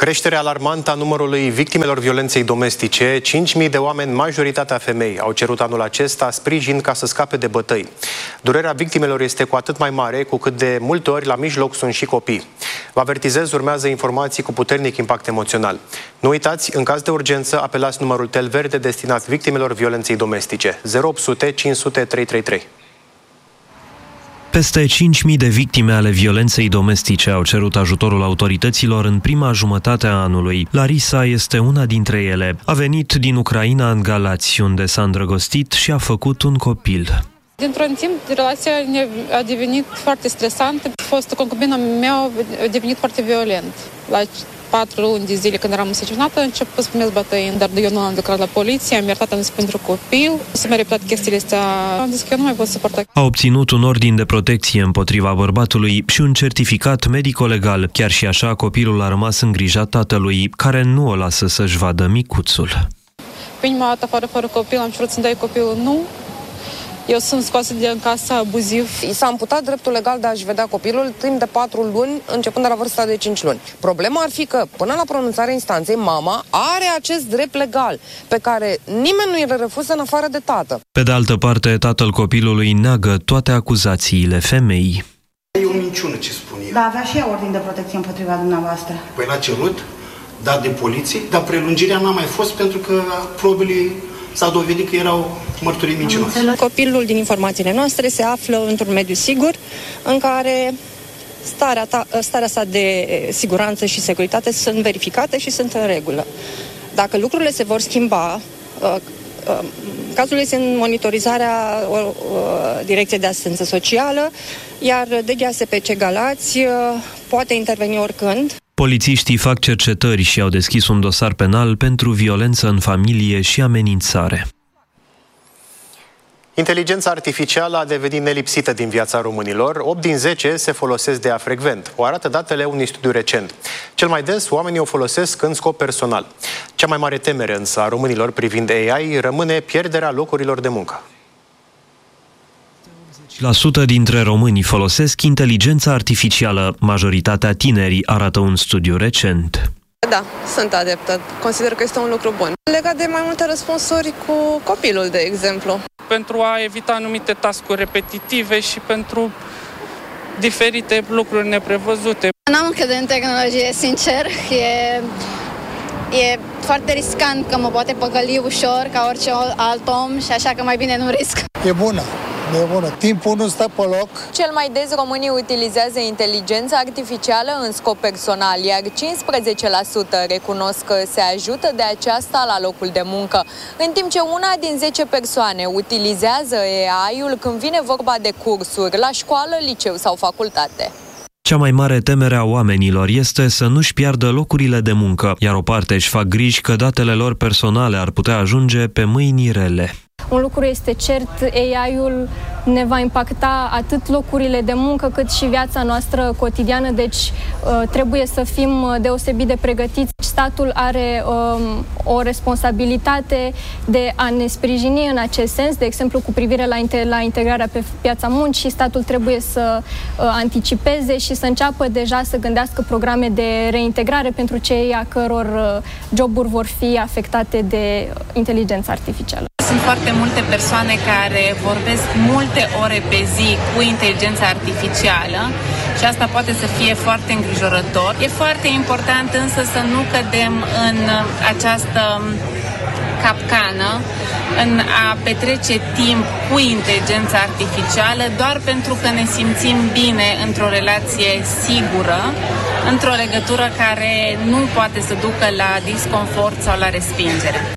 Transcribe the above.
Creștere alarmantă a numărului victimelor violenței domestice. 5.000 de oameni, majoritatea femei, au cerut anul acesta sprijin ca să scape de bătăi. Durerea victimelor este cu atât mai mare, cu cât de multe ori la mijloc sunt și copii. Vă avertizez, urmează informații cu puternic impact emoțional. Nu uitați, în caz de urgență, apelați numărul tel verde destinat victimelor violenței domestice. 0800 500 333. Peste 5.000 de victime ale violenței domestice au cerut ajutorul autorităților în prima jumătate a anului. Larisa este una dintre ele. A venit din Ucraina în Galați, unde s-a îndrăgostit și a făcut un copil. Dintr-un timp, relația a devenit foarte stresantă. Fostă concubina mea a devenit foarte violent. La 4 luni de zile, când eram însăcinată, a început să primesc bătăi, dar eu nu am declarat la poliție, am iertat pentru copil, să mi-a repetat chestiile astea. Am zis că eu nu mai pot suporta. A obținut un ordin de protecție împotriva bărbatului și un certificat medico-legal. Chiar și așa, copilul a rămas în grija tatălui, care nu o lasă să-și vadă micuțul. Prima dată afară fără copil, am cerut să-mi dai copilul, nu. Eu sunt scoasă din casă abuziv. I s-a amputat dreptul legal de a-și vedea copilul timp de 4 luni, începând de la vârsta de 5 luni. Problema ar fi că, până la pronunțarea instanței, mama are acest drept legal, pe care nimeni nu îl refuză în afară de tată. Pe de altă parte, tatăl copilului neagă toate acuzațiile femeii. E o minciună ce spune el. Da, avea și ea ordin de protecție împotriva dumneavoastră. Păi l-a cerut, dat de poliție, dar prelungirea n-a mai fost pentru că probele s-a dovedit că erau mărturii mincinoase. Copilul, din informațiile noastre, se află într-un mediu sigur, în care starea sa de siguranță și securitate sunt verificate și sunt în regulă. Dacă lucrurile se vor schimba, cazul este în monitorizarea Direcției de Asistență Socială, iar DGASPC Galați poate interveni oricând. Polițiștii fac cercetări și au deschis un dosar penal pentru violență în familie și amenințare. Inteligența artificială a devenit nelipsită din viața românilor. 8 din 10 se folosesc de ea frecvent. O arată datele unui studiu recent. Cel mai des, oamenii o folosesc în scop personal. Cea mai mare temere însă a românilor privind AI rămâne pierderea locurilor de muncă. 80% dintre români folosesc inteligența artificială. Majoritatea tinerii, arată un studiu recent. Da, sunt adeptă. Consider că este un lucru bun. Legat de mai multe răspunsuri cu copilul, de exemplu. Pentru a evita anumite task-uri repetitive și pentru diferite lucruri neprevăzute. N-am încredere în tehnologie, sincer. E foarte riscant că mă poate păcăli ușor ca orice alt om și așa că mai bine nu risc. E bună. E bună. Timpul nu stă pe loc. Cel mai des românii utilizează inteligența artificială în scop personal, iar 15% recunosc că se ajută de aceasta la locul de muncă, în timp ce una din 10 persoane utilizează AI-ul când vine vorba de cursuri la școală, liceu sau facultate. Cea mai mare temere a oamenilor este să nu-și piardă locurile de muncă, iar o parte își fac griji că datele lor personale ar putea ajunge pe mâini rele. Un lucru este cert, AI-ul ne va impacta atât locurile de muncă cât și viața noastră cotidiană, deci trebuie să fim deosebit de pregătiți. Statul are o responsabilitate de a ne sprijini în acest sens, de exemplu cu privire la integrarea pe piața muncii. Statul trebuie să anticipeze și să înceapă deja să gândească programe de reintegrare pentru cei a căror joburi vor fi afectate de inteligența artificială. Sunt foarte multe persoane care vorbesc multe ore pe zi cu inteligența artificială și asta poate să fie foarte îngrijorător. E foarte important însă să nu cădem în această capcană, în a petrece timp cu inteligența artificială doar pentru că ne simțim bine într-o relație sigură, într-o legătură care nu poate să ducă la disconfort sau la respingere.